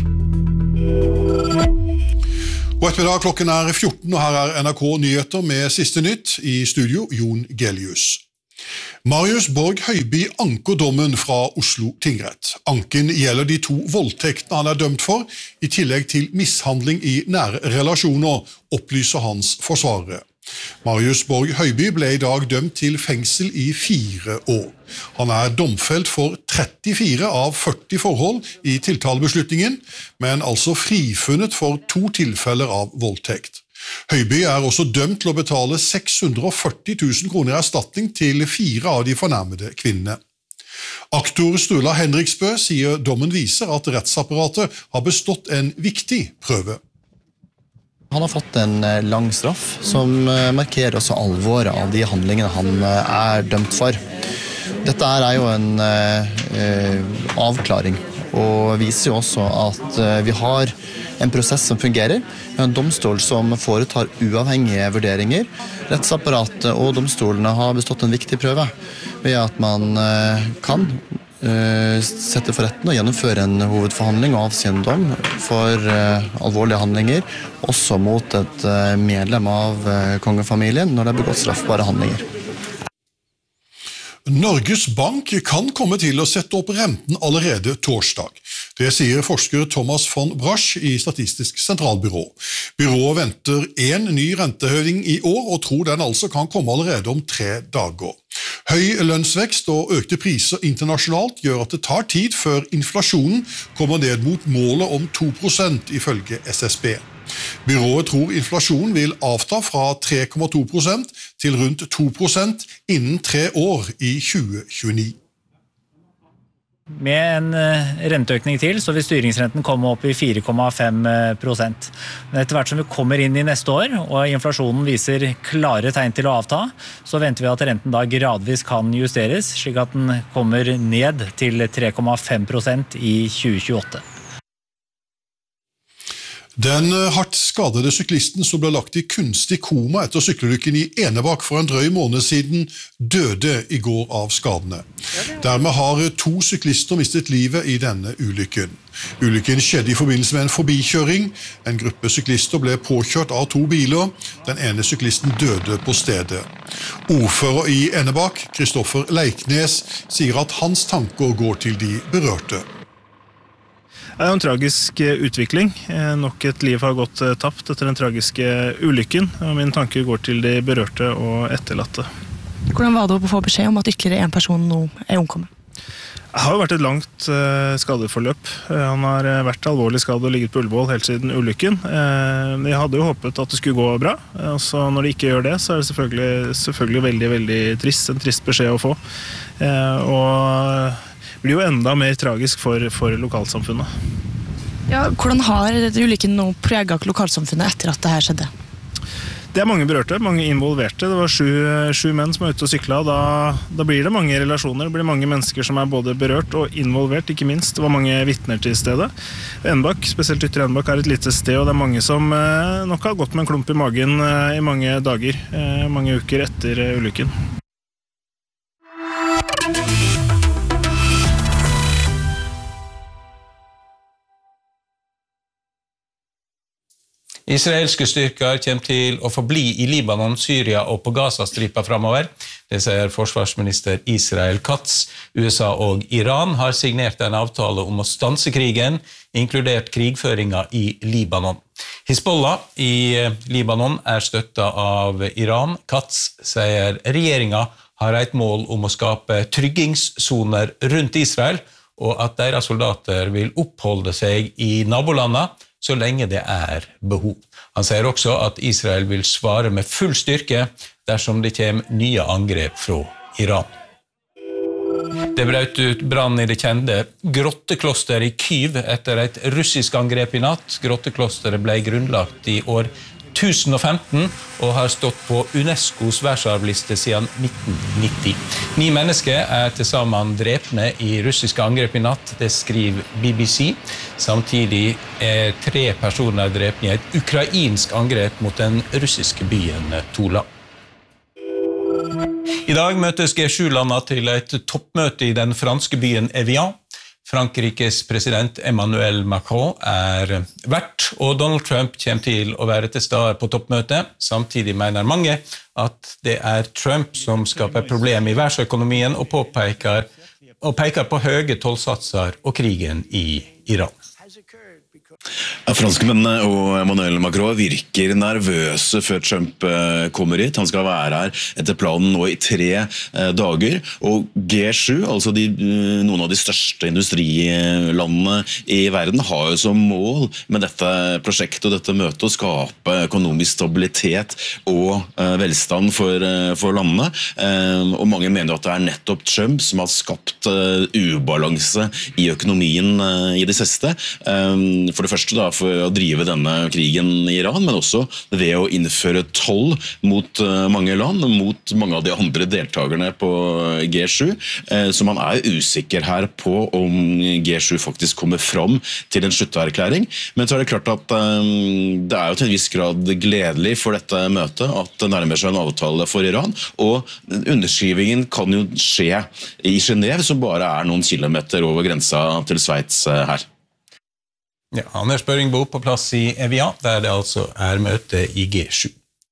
E: Og ettermiddag klokken 14, og her NRK Nyheter med siste nytt i studio, Jon Gelius. Marius Borg Høiby anker dommen fra Oslo tingrett. Anken gjelder de 2 voldtektene han dømt for, i tillegg til mishandling i nære relasjoner, opplyser hans forsvarere. Marius Borg Høiby ble i dag dømt til fengsel i 4 år. Han domfelt for 34 av 40 forhold i tiltalebeslutningen, men altså frifunnet for 2 tilfeller av voldtekt. Høiby også dømt til å betale 640 000 kroner i erstatning til 4 av de fornærmede kvinnene. Aktor Sturla Henriksbø sier dommen viser at rettsapparatet har bestått en viktig prøve.
L: Han har fått en lang straff som markerer også alvoret av de handlingene han dømt for. Dette jo en avklaring, og viser jo også at vi har en prosess som fungerer. Vi har en domstol som foretar uavhengige vurderinger. Rettsapparatet og domstolene har bestått en viktig prøve ved at man kan sette for retten og gjennomføre en hovedforhandling og avsi en dom for alvorlige handlinger, også mot et medlem av kongefamilien når det begått straffbare handlinger.
E: Norges Bank kan komme til å sette opp renten allerede torsdag. Det sier forsker Thomas von Brasch i Statistisk sentralbyrå. Byrået venter en ny rentehøyning i år, og tror den altså kan komme allerede om 3 dager. Høy lønnsvekst og økte priser internasjonalt gjør at det tar tid før inflasjonen kommer ned mot målet om 2% ifølge SSB. Byrået tror inflasjonen vil avta fra 3,2% til rundt 2% innen 3 år i 2029.
S: Med en renteøkning til, så vil styringsrenten komme opp i 4,5%. Men etter hvert som vi kommer inn i neste år, og inflasjonen viser klare tegn til å avta, så venter vi at renten da gradvis kan justeres, slik at den kommer ned til 3,5% i 2028.
E: Den hardt skadede syklisten som ble lagt i kunstig koma etter sykkelulykken i Enebakk for en drøy måned siden, døde i går av skadene. Dermed har 2 syklister mistet livet i denne ulykken. Ulykken skjedde i forbindelse med en forbikjøring. En gruppe syklister ble påkjørt av 2 biler. Den ene syklisten døde på stedet. Ordfører i Enebakk, Kristoffer Leiknes, sier at hans tanker går til de berørte.
T: Det en tragisk utvikling. Nok et liv har gått tapt etter den tragiske ulykken, og mine tanker går til de berørte og etterlatte.
U: Hvordan var det å få beskjed om at ytterligere en person nå omkommet?
T: Det har jo vært et langt skadeforløp. Han har vært alvorlig skadet og ligget på Ullevål helt siden ulykken. Jeg hadde jo håpet at det skulle gå bra, og så når det ikke gjør det, så det selvfølgelig veldig, veldig trist. En trist beskjed å få. Og det blir jo enda mer tragisk for lokalsamfunnet.
U: Ja, hvordan har ulykken nå preget lokalsamfunnet etter at det her skjedde?
T: Det mange berørte, mange involverte. Det var 7 menn som var ute og syklet. Da blir det mange relasjoner, det blir mange mennesker som både berørt og involvert, ikke minst. Det var mange vittner til stedet. Enebakk, spesielt Ytre Enebakk, et lite sted, og det mange som nok har gått med en klump i magen i mange dager, mange uker etter ulykken.
G: Israelske styrker kommer til å forbli i Libanon, Syria og på Gazastripa fremover. Det sier forsvarsminister Israel Katz. USA og Iran har signert en avtale om å stanse krigen, inkludert krigføringa i Libanon. Hizbollah i Libanon støttet av Iran. Katz sier regjeringa har et mål om å skape tryggingssoner rundt Israel, og at deres soldater vil oppholde seg i nabolandet så lenge det behov. Han sier også at Israel vil svare med full styrke dersom det kommer nye angrep fra Iran. Det brøt ut brann i det kjente grotteklosteret i Kyiv etter et russisk angrep i natt. Grotteklosteret ble grunnlagt i år 2015 og har stått på UNESCOs verdensarvliste siden 1990. 9 mennesker til sammen drepne i russiske angrep i natt, det skriver BBC. Samtidig 3 personer drepne i et ukrainsk angrep mot den russiske byen Tula. I dag møtes G7-landene til et toppmøte i den franske byen Evian. Frankrikes president Emmanuel Macron vert, og Donald Trump kommer til å være til stede på toppmøtet. Samtidig mener mange at det Trump som skaper problem i verdensøkonomien og peker på høye tollsatser og krigen i Iran.
I: Franskmennene og Emmanuel Macron virker nervøse før Trump kommer hit. Han skal være her etter planen nå i 3 dager. Og G7, altså noen av de største industrilandene i verden, har jo som mål med dette prosjektet og dette møtet å skape økonomisk stabilitet og velstand for landene. Og mange mener at det nettopp Trump som har skapt ubalanse i økonomien i det siste. For det første da, for å drive denne krigen i Iran, men også ved å innføre toll mot mange land, mot mange av de andre deltakerne på G7. Så man usikker her på om G7 faktisk kommer fram til en slutterklæring. Men så det klart at det jo til en viss grad gledelig for dette møtet at det nærmer seg en avtale for Iran, og underskrivingen kan jo skje i Genève, som bare noen kilometer over grensa til Sveits her.
G: Ja, Anders Børingbo på plass i Evian, der det altså møte i G7.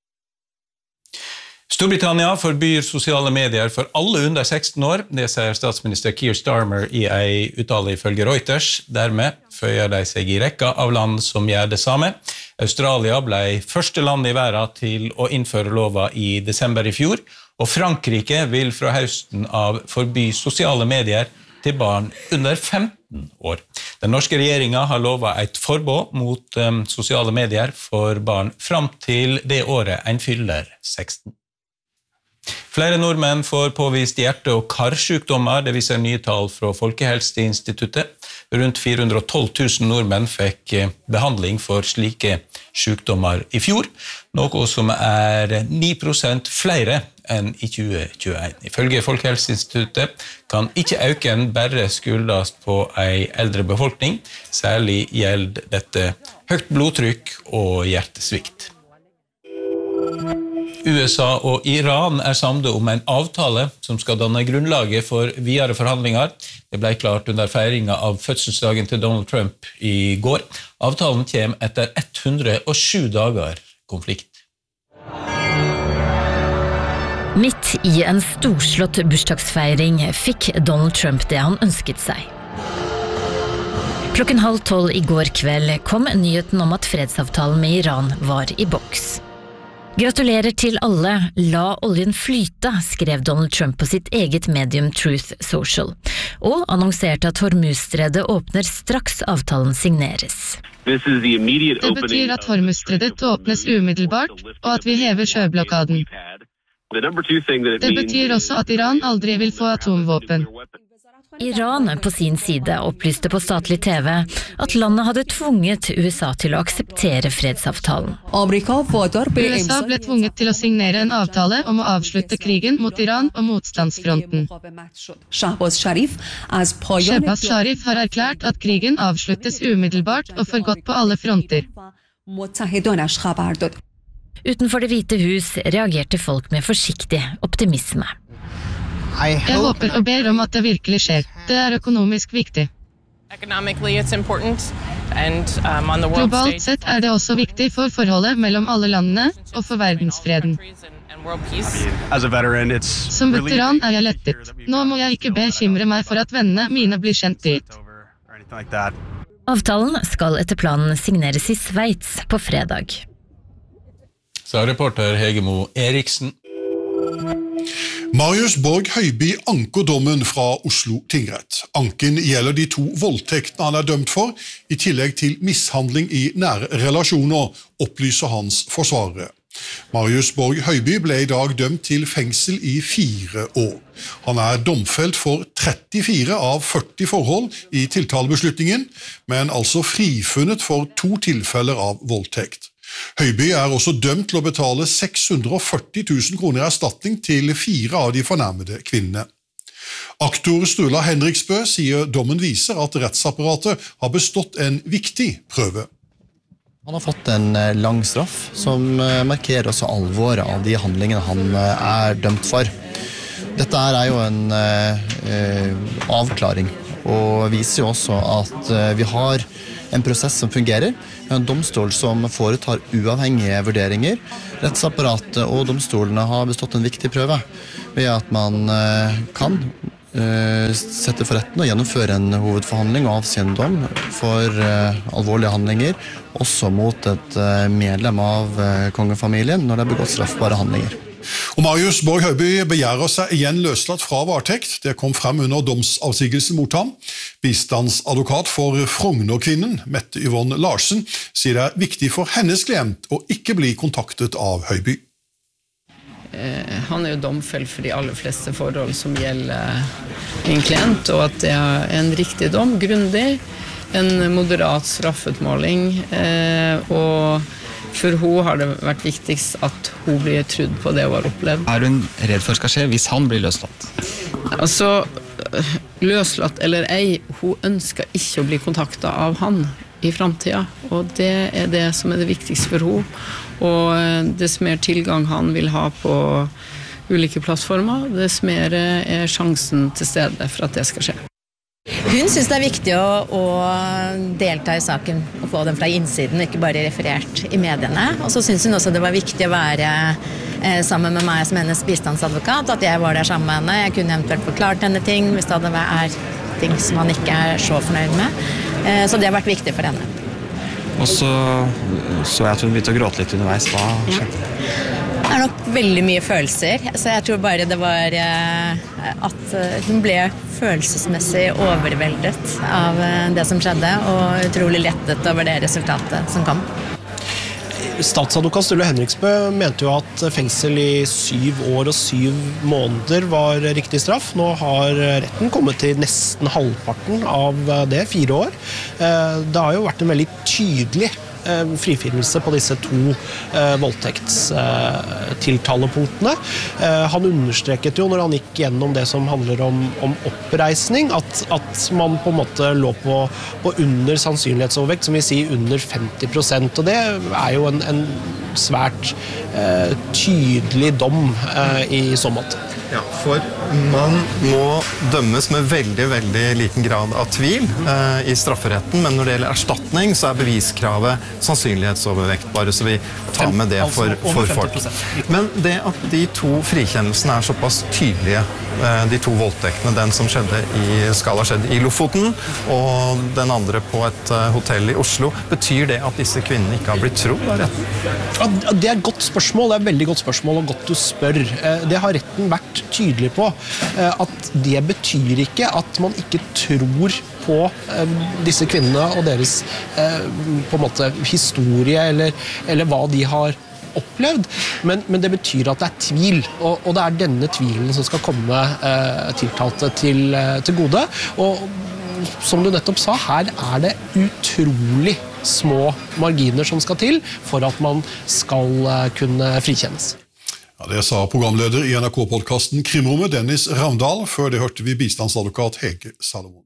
G: Storbritannia forbyr sosiale medier for alle under 16 år, det sier statsminister Keir Starmer i en uttale ifølge Reuters. Dermed føyer de seg i rekka av land som gjør det samme. Australia ble første land i verden til å innføre lova i desember i fjor, og Frankrike vil fra høsten av forby sosiale medier til barn under 15 år. Den norske regjeringen har lovet et forbud mot sosiale medier for barn fram til det året en fyller 16. Flere nordmenn får påvist hjerte- og karsykdommer, det viser nye tall fra Folkehelseinstituttet. Rundt 412 000 nordmenn fikk behandling for slike sykdommer i fjor, noe som 9% flere enn i 2021. Ifølge Folkehelseinstituttet kan ikke øken bare skyldes på en eldre befolkning, særlig gjelder dette høyt blodtrykk og hjertesvikt. USA og Iran samlet om en avtale som skal danne grunnlaget for videre forhandlinger. Det ble klart under feiringen av fødselsdagen til Donald Trump i går. Avtalen kommer etter 107 dager konflikt.
J: Midt i en storslått bursdagsfeiring fikk Donald Trump det han ønsket seg. 11:30 i går kveld kom nyheten om at fredsavtalen med Iran var i boks. Gratulerer til alle, la oljen flyte, skrev Donald Trump på sitt eget medium Truth Social, og annonserte at Hormuzstredet åpner straks avtalen signeres.
U: Det betyr at Hormuzstredet åpnes umiddelbart, og at vi hever sjøblokaden. Det betyr også at Iran aldri vil få atomvåpen.
J: Iran på sin side opplyste på statlig TV at landet hadde tvunget USA til å akseptere fredsavtalen.
U: USA ble tvunget til å signere en avtale om å avslutte krigen mot Iran og motstandsfronten. Shehbaz Sharif har erklært at krigen avsluttes umiddelbart og for godt på alle fronter.
J: Utenfor Det hvite hus reagerte folk med forsiktig optimisme.
U: Jeg håper og ber om at det virkelig skjer. Det økonomisk viktig. Globalt sett det også viktig for forholdet mellom alle landene og for verdensfreden. Som veteran jeg lettet. Nå må jeg ikke bekymre meg for at vennene mine blir sendt dit.
J: Avtalen skal etter planen signeres i Sveits på fredag.
G: Sa reporter Hegemo Eriksen.
E: Marius Borg Høiby anker dommen fra Oslo tingrett. Anken gjelder de 2 voldtektene han dømt for, i tillegg til mishandling i nære relasjoner, opplyser hans forsvarere. Marius Borg Høiby ble i dag dømt til fengsel i 4 år. Han domfelt for 34 av 40 forhold i tiltalebeslutningen, men altså frifunnet for 2 tilfeller av voldtekt. Høiby også dømt til å betale 640 000 kroner i erstatning til 4 av de fornærmede kvinnene. Aktor Sturla Henriksbø sier dommen viser at rettsapparatet har bestått en viktig prøve.
L: Han har fått en lang straff som markerer også alvoret av de handlingene han dømt for. Dette jo en avklaring, og viser jo også at vi har en prosess som fungerer. Vi har en domstol som foretar uavhengige vurderinger. Rettsapparatet og domstolene har bestått en viktig prøve ved at man kan sette for retten og gjennomføre en hovedforhandling og avsi en dom for alvorlige handlinger, også mot et medlem av kongefamilien når det begått straffbare handlinger.
E: Og Marius Borg Høiby begjærer seg igjen løslatt fra varetekt. Det kom frem under domsavsigelsen mot ham. Bistandsadvokat for Frognerkvinnen, Mette Yvonne Larsen, sier det viktig for hennes klient å ikke bli kontaktet av Høiby.
M: Han jo domfelt for de aller fleste forhold som gjelder en klient, og at det en riktig dom, grundig, en moderat straffutmåling, og for hun har det vært viktigst at hun blir trudd på det hun har opplevd.
A: Hun redd for skal skje hvis han blir løslatt?
M: Altså, løslatt eller ei, hun ønsker ikke å bli kontaktet av han i fremtiden, og det det som det viktigste for hun. Og dess mer tilgang han vil ha på ulike plattformer, dess mer sjansen til stede for at det skal skje.
B: Hun synes det viktig å delta i saken og få den fra innsiden, ikke bare referert i mediene. Og så synes hun også det var viktig å være sammen med meg som hennes bistandsadvokat, at jeg var der sammen med henne. Jeg kunne eventuelt forklart henne ting hvis det ting som han ikke så fornøyd med. Så det har vært viktig for henne.
A: Og så jeg at hun begynte å gråte litt underveis. Hva skjedde?
B: Det nok veldig mye følelser, så jeg tror bare det var at hun ble følelsesmessig overveldet av det som skjedde, og utrolig lettet over det resultatet som kom.
C: Statsadvokat Sturla Henriksbø mente jo at fengsel i 7 år og 7 måneder var riktig straff. Nå har retten kommet til nesten halvparten av det, 4 år. Det har jo vært en veldig tydelig frifinnelse på disse 2 voldtektstiltalepunktene. Han understreket jo når han gikk gjennom det som handler om oppreisning, at man på en måte lå på under sannsynlighetsovervekt, som vi sier under 50%, og det jo en svært tydelig dom i så måte.
D: Ja, for man må dømmes med veldig, veldig liten grad av tvil i strafferetten, men når det gjelder erstatning, så beviskravet sannsynlighetsovervekt, bare så vi tar med det for folk. Men det at de 2 frikjennelsene såpass tydelige, de 2 voldtektene, den som skal ha skjedd i Lofoten, og den andre på et hotell i Oslo, betyr det at disse kvinnene ikke har blitt trodd av retten?
C: Ja, det et godt spørsmål, det et veldig godt spørsmål, og godt du spør. Det har retten vært tydelig på, at det betyr ikke at man ikke tror på disse kvinnene og deres på en måte historie eller hva de har opplevd, men det betyr at det tvil, og det denne tvilen som skal komme tiltalte til gode, og som du nettopp sa, her det utrolig små marginer som skal til for at man skal kunne frikjennes.
E: Ja, det sa programleder i NRK-podcasten Krimrommet, Dennis Ravndal. Før det hørte vi bistandsadvokat Hege Salomon.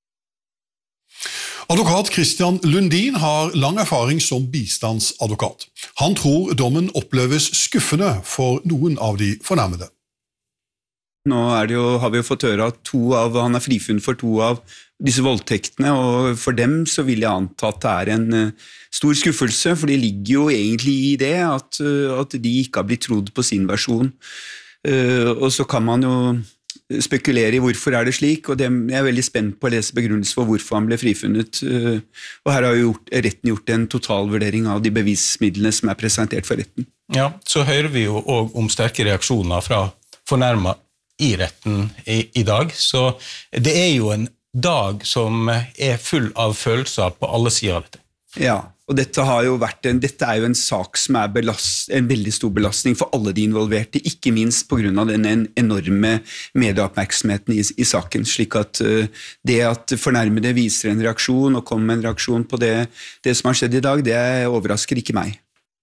E: Advokat Christian Lundin har lang erfaring som bistandsadvokat. Han tror dommen oppleves skuffende for noen av de fornærmede.
F: Nå har vi jo fått høre at han frifunnet for 2 av disse voldtektene, og for dem så vil jeg anta at det en stor skuffelse, for det ligger jo egentlig i det at de ikke har blitt trodd på sin versjon. Og så kan man jo spekulere i hvorfor det slik, og jeg veldig spent på å lese begrunnelse for hvorfor han ble frifunnet. Og her har jo retten gjort en totalvurdering av de bevismidlene som presentert for retten.
G: Ja, så hører vi jo også om sterke reaksjoner fra fornærmet i retten i dag, så det jo en dag som full av følelser på alle sider av dette.
F: Ja, og dette jo en sak som en veldig stor belastning for alle de involverte, ikke minst på grunn av den enorme medieoppmerksomheten i saken, slik at det at fornærmede viser en reaksjon og kommer med en reaksjon på det som har skjedd i dag, det overrasker ikke meg.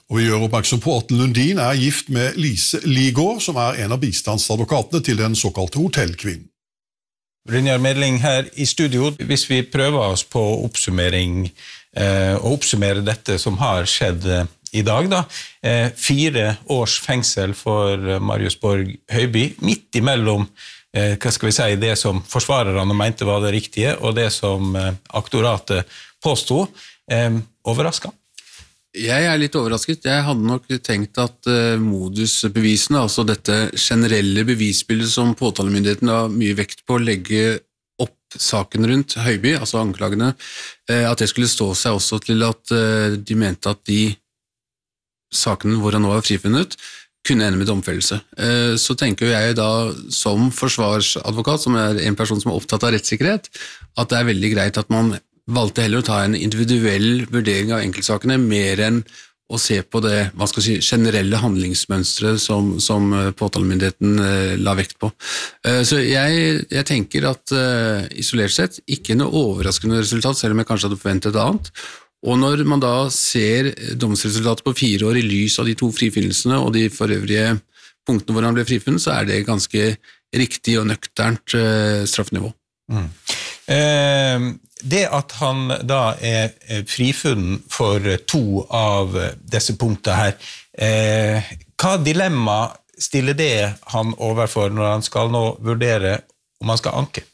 E: Og vi gjør oppmerksom på at Lundin gift med Lise Ligård, som en av bistandsadvokatene til den såkalte hotellkvinnen.
G: Brynjar Medling her i studio. Hvis vi prøver oss på oppsummering, og oppsummere dette som har skjedd i dag, 4 års fengsel for Marius Borg Høiby, midt imellom hva skal vi si, det som forsvarerne mente var det riktige, og det som aktoratet påstod. Overrasket?
H: Jeg litt overrasket. Jeg hadde nok tenkt at modusbevisene, altså dette generelle bevisbildet som påtalemyndigheten har mye vekt på å legge opp saken rundt Høiby, altså anklagene, at det skulle stå seg også til at de mente at de sakene hvor han nå var frifunnet, kunne ende med domfellelse. Så tenker jeg da som forsvarsadvokat, som en person som er opptatt av rettssikkerhet, at det veldig greit at man valgte heller å ta en individuell vurdering av enkeltsakene, mer enn å se på det, hva skal jeg si, generelle handlingsmønstre som påtalemyndigheten la vekt på. Så jeg tenker at isolert sett, ikke noe overraskende resultat, selv om jeg kanskje hadde forventet et annet. Og når man da ser domsresultatet på 4 år i lys av de 2 frifinnelsene og de forøvrige punktene hvor han ble frifunnet, så det ganske riktig og nøkternt straffenivå.
G: Det at han da frifunnet for 2 av disse punktene her, hva dilemma stiller det han overfor når han skal nå vurdere om han skal anke?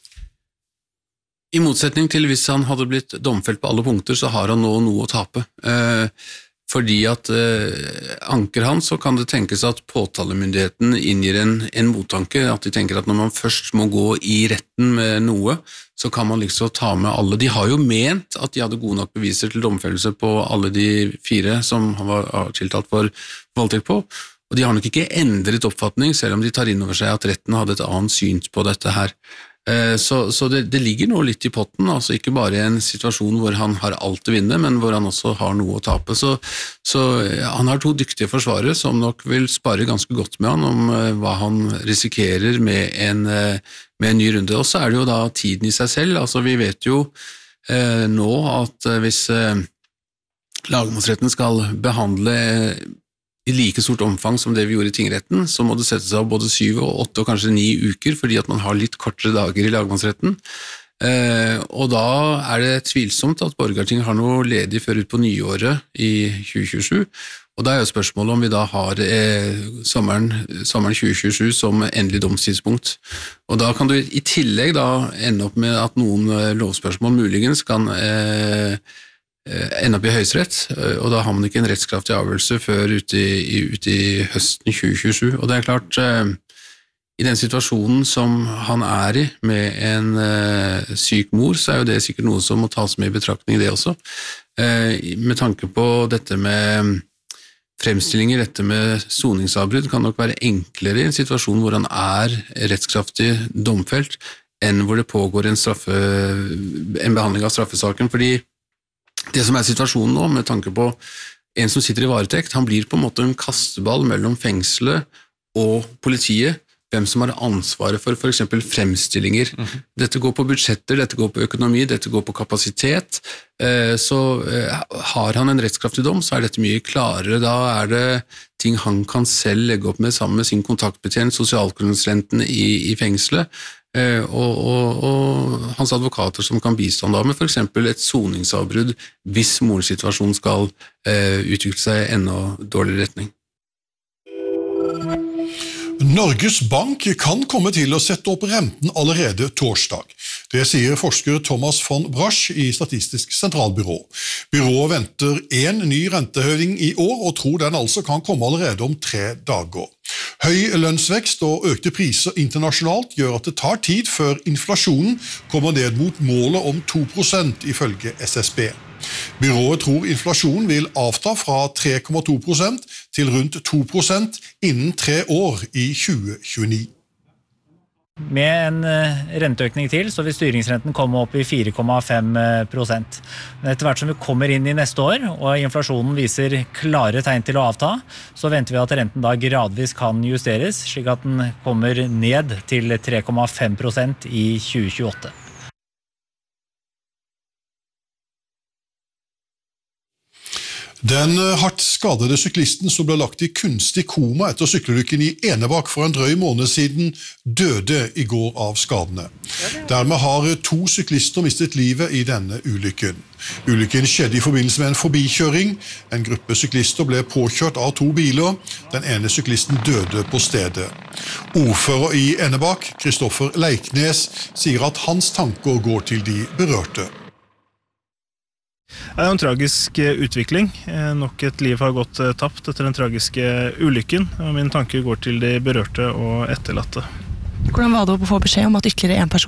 H: I motsetning til hvis han hadde blitt domfelt på alle punkter, så har han nå noe å tape. Fordi at anker han, så kan det tenkes at påtalemyndigheten inngir en mottanke, at de tenker at når man først må gå i retten med noe, så kan man liksom ta med alle. De har jo ment at de hadde gode nok beviser til domfellelse på alle de 4 som han var tiltalt for voldtekt på, og de har nok ikke endret oppfatning, selv om de tar inn over seg at retten hadde et annet syn på dette her. Så det ligger noe litt i potten, altså ikke bare en situasjon hvor han har alt å vinne, men hvor han også har noe å tape. Så han har 2 dyktige forsvarere som nok vil spare ganske godt med han om hva han risikerer med en ny runde. Og så det jo da tiden i seg selv, altså vi vet jo nå at hvis lagmannsretten skal behandle i like stort omfang som det vi gjorde i tingretten, så må det settes av både 7 og 8 og kanskje 9 uker, fordi at man har litt kortere dager i lagmannsretten. Og da det tvilsomt at Borgarting har noe ledig før ut på nyåret i 2027, og da jo spørsmålet om vi da har sommeren 2027 som endelig domstidspunkt. Og da kan du i tillegg da ende opp med at noen lovspørsmål muligens kan ende opp i høyesterett, og da har man ikke en rettskraftig avgjørelse før ut i høsten 2027. Og det klart, i den situasjonen som han i, med en syk mor, så jo det sikkert noe som må tas med i betraktning det også. Med tanke på dette med fremstillinger, dette med soningsavbrudd, kan nok være enklere i en situasjon hvor han rettskraftig domfelt, enn hvor det pågår en behandling av straffesaken, fordi det som situasjonen nå, med tanke på en som sitter i varetekt, han blir på en måte en kasteball mellom fengselet og politiet, hvem som har ansvaret for eksempel fremstillinger. Dette går på budsjetter, dette går på økonomi, dette går på kapasitet. Så har han en rettskraftig dom, så dette mye klarere. Da det ting han kan selv legge opp med sammen med sin kontaktbetjent, sosialkonsulenten i fengselet, og hans advokater som kan bistå ham da med for eksempel et soningsavbrudd hvis morens situasjon skal utvikle seg i enda dårligere retning.
E: Norges Bank kan komme til å sette opp renten allerede torsdag. Det sier forsker Thomas von Brasch i Statistisk sentralbyrå. Byrået venter en ny rentehøyning i år, og tror den altså kan komme allerede om 3 dager. Høy lønnsvekst og økte priser internasjonalt gjør at det tar tid før inflasjonen kommer ned mot målet om 2% ifølge SSB. Byrået tror inflasjonen vil avta fra 3,2% til rundt 2% innen 3 år i 2029.
S: Med en renteøkning til, så vil styringsrenten komme opp i 4,5%. Men etter hvert som vi kommer inn i neste år, og inflasjonen viser klare tegn til å avta, så venter vi at renten da gradvis kan justeres, slik at den kommer ned til 3,5% i 2028.
E: Den hardt skadede syklisten som ble lagt i kunstig koma etter sykkelulykken i Enebakk for en drøy måned siden, døde i går av skadene. Dermed har 2 syklister mistet livet i denne ulykken. Ulykken skjedde i forbindelse med en forbikjøring. En gruppe syklister ble påkjørt av 2 biler. Den ene syklisten døde på stedet. Ordfører i Enebakk, Kristoffer Leiknes, sier at hans tanker går til de berørte.
T: Det en tragisk utvikling. Nok et liv har gått tapt etter den tragiske ulykken. Mine tanker går til de berørte og etterlatte.
K: Hvordan var det å få beskjed om at ytterligere en person